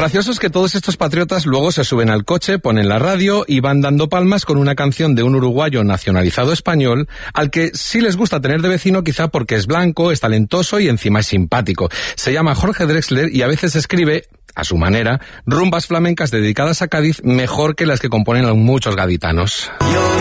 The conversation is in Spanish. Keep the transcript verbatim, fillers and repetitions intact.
gracioso es que todos estos patriotas luego se suben al coche, ponen la radio y van dando palmas con una canción de un uruguayo nacionalizado español, al que sí les gusta tener de vecino quizá porque es blanco, es talentoso y encima es simpático. Se llama Jorge Drexler y a veces escribe, a su manera, rumbas flamencas dedicadas a Cádiz mejor que las que componen muchos gaditanos. Yo